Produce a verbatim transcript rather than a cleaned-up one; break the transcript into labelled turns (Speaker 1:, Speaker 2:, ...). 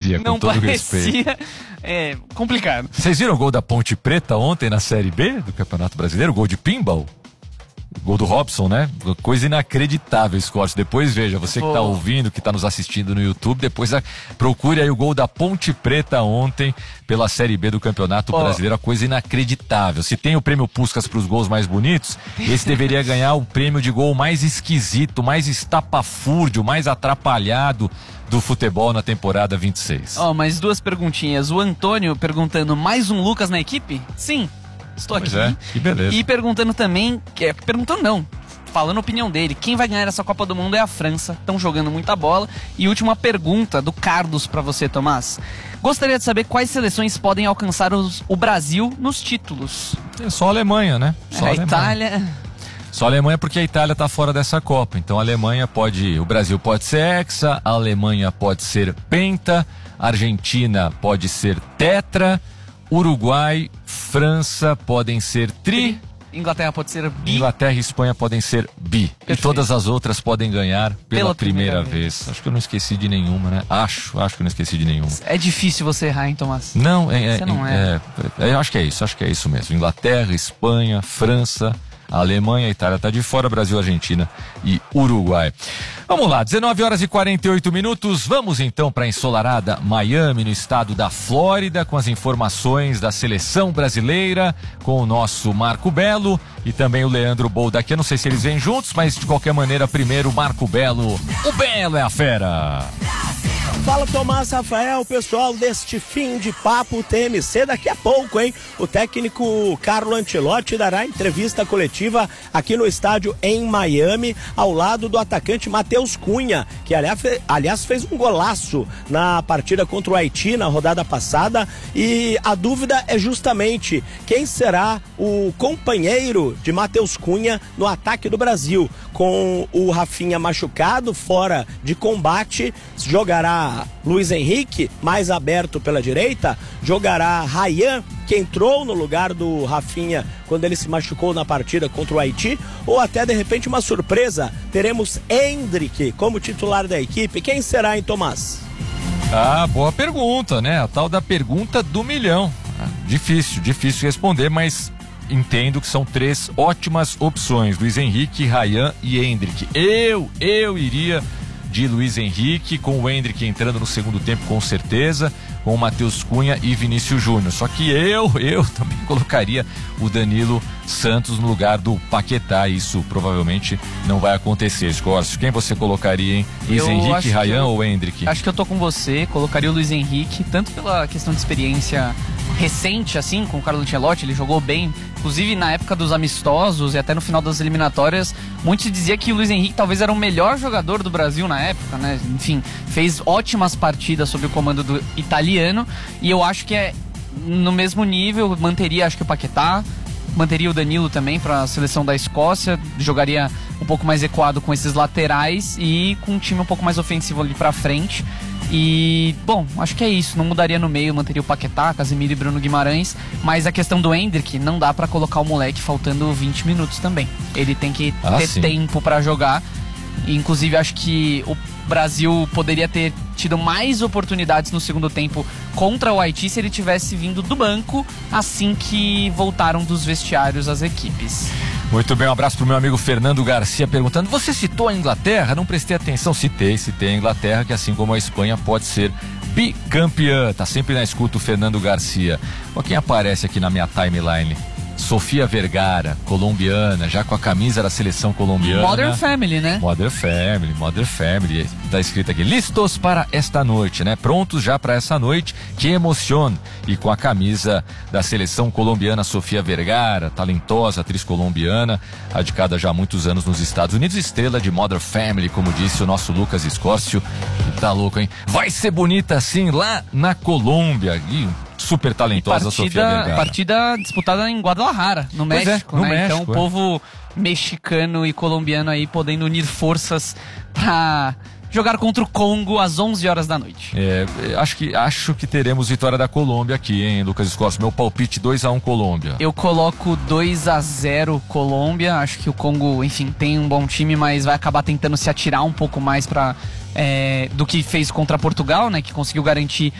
Speaker 1: parecia, com
Speaker 2: não
Speaker 1: todo
Speaker 2: parecia,
Speaker 1: respeito.
Speaker 2: É complicado.
Speaker 1: Vocês viram o gol da Ponte Preta ontem na Série B do Campeonato Brasileiro? O gol de pinball? O gol do Robson, né? Coisa inacreditável, Scott. Depois veja, você que está ouvindo, que está nos assistindo no YouTube, depois a, procure aí o gol da Ponte Preta ontem pela Série B do Campeonato oh. Brasileiro. A coisa inacreditável. Se tem o prêmio Puskás para os gols mais bonitos, esse deveria ganhar o prêmio de gol mais esquisito, mais estapafúrdio, mais atrapalhado do futebol na temporada vinte e seis.
Speaker 2: Ó, oh, mais duas perguntinhas. O Antônio perguntando, mais um Lucas na equipe? Sim. Estou aqui.
Speaker 1: Pois é, que beleza.
Speaker 2: E perguntando também, é, perguntando não, falando a opinião dele, quem vai ganhar essa Copa do Mundo é a França, estão jogando muita bola. E última pergunta do Carlos para você, Tomás. Gostaria de saber quais seleções podem alcançar os, o Brasil nos títulos.
Speaker 1: É só a Alemanha, né? Só
Speaker 2: é, a
Speaker 1: Alemanha.
Speaker 2: Itália...
Speaker 1: Só a Alemanha porque a Itália está fora dessa Copa. Então a Alemanha pode, o Brasil pode ser hexa, a Alemanha pode ser penta, a Argentina pode ser tetra, Uruguai, França podem ser tri.
Speaker 2: Inglaterra pode ser bi.
Speaker 1: Inglaterra e Espanha podem ser bi. Perfeito. E todas as outras podem ganhar pela, pela primeira, primeira vez. vez. Acho que eu não esqueci de nenhuma, né? Acho, acho que eu não esqueci de nenhuma.
Speaker 2: É difícil você errar, hein, Tomás?
Speaker 1: Não, é,
Speaker 2: você não
Speaker 1: é, é, é. Acho que é isso, acho que é isso mesmo. Inglaterra, Espanha, França, a Alemanha, a Itália está de fora, Brasil, Argentina e Uruguai. Vamos lá, dezenove horas e quarenta e oito minutos. Vamos então para a ensolarada Miami, no estado da Flórida, com as informações da seleção brasileira, com o nosso Marco Belo e também o Leandro Boldac. Eu não sei se eles vêm juntos, mas de qualquer maneira, primeiro Marco Belo. O Belo é a fera.
Speaker 3: Fala, Tomás, Rafael, pessoal deste fim de papo T M C. Daqui a pouco, hein? O técnico Carlo Ancelotti dará entrevista coletiva aqui no estádio em Miami, ao lado do atacante Matheus Cunha, que aliás fez um golaço na partida contra o Haiti na rodada passada. E a dúvida é justamente quem será o companheiro de Matheus Cunha no ataque do Brasil. Com o Rafinha machucado, fora de combate, jogará Luiz Henrique, mais aberto pela direita, jogará Ryan, que entrou no lugar do Rafinha quando ele se machucou na partida contra o Haiti, ou até de repente uma surpresa, teremos Endrick como titular da equipe. Quem será, hein, Tomás?
Speaker 1: Ah, boa pergunta, né? A tal da pergunta do milhão. Ah, difícil, difícil responder, mas entendo que são três ótimas opções: Luiz Henrique, Ryan e Endrick. Eu, eu iria de Luiz Henrique, com o Endrick entrando no segundo tempo com certeza, com o Matheus Cunha e Vinícius Júnior. Só que eu, eu também colocaria o Danilo Santos no lugar do Paquetá. Isso provavelmente não vai acontecer. Scorcio, quem você colocaria, hein? Luiz eu Henrique, Ryan eu, ou Endrick?
Speaker 2: Acho que eu tô com você, colocaria o Luiz Henrique, tanto pela questão de experiência recente, assim, com o Carlo Ancelotti. Ele jogou bem, inclusive na época dos amistosos e até no final das eliminatórias, muito se dizia que o Luiz Henrique talvez era o melhor jogador do Brasil na época, né? Enfim, fez ótimas partidas sob o comando do italiano, e eu acho que é no mesmo nível. Manteria, acho que o Paquetá, manteria o Danilo também para a seleção da Escócia, jogaria um pouco mais equado com esses laterais e com um time um pouco mais ofensivo ali para frente. E, bom, acho que é isso. Não mudaria no meio, manteria o Paquetá, Casemiro e Bruno Guimarães. Mas a questão do Endrick, não dá pra colocar o moleque faltando vinte minutos também. Ele tem que ah, ter sim. tempo pra jogar. E, inclusive, acho que o Brasil poderia ter tido mais oportunidades no segundo tempo contra o Haiti se ele tivesse vindo do banco assim que voltaram dos vestiários as equipes.
Speaker 1: Muito bem, um abraço pro meu amigo Fernando Garcia perguntando: você citou a Inglaterra? Não prestei atenção. Citei, citei a Inglaterra, que assim como a Espanha pode ser bicampeã. Tá sempre na escuta o Fernando Garcia. Ó, quem aparece aqui na minha timeline? Sofia Vergara, colombiana, já com a camisa da seleção colombiana.
Speaker 2: Modern Family, né?
Speaker 1: Modern Family, Modern Family. Tá escrito aqui: listos para esta noite, né? Prontos já para essa noite. Que emoção! E com a camisa da seleção colombiana, Sofia Vergara, talentosa atriz colombiana, radicada já há muitos anos nos Estados Unidos, estrela de Modern Family, como disse o nosso Lucas Scorcio. Tá louco, hein? Vai ser bonita assim lá na Colômbia. E super talentosa partida, Sofia Vergara.
Speaker 2: Partida disputada em Guadalajara, no pois México, é, no né? México, então o é. povo mexicano e colombiano aí podendo unir forças pra jogar contra o Congo às onze horas da noite.
Speaker 1: É, acho que, acho que teremos vitória da Colômbia aqui, hein, Lucas Scorcio? Meu palpite dois a um Colômbia.
Speaker 2: Eu coloco dois a zero Colômbia. Acho que o Congo, enfim, tem um bom time, mas vai acabar tentando se atirar um pouco mais para É, do que fez contra Portugal, né, que conseguiu garantir